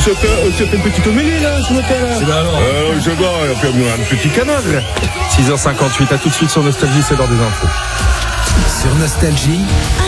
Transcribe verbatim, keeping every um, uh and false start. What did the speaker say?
s'est fait, on s'est fait une petite homélie là ce matin là. C'est là alors. Euh, je vois, on a fait un petit canard. six heures cinquante-huit, à tout de suite sur Nostalgie, c'est l'heure des infos. Sur Nostalgie.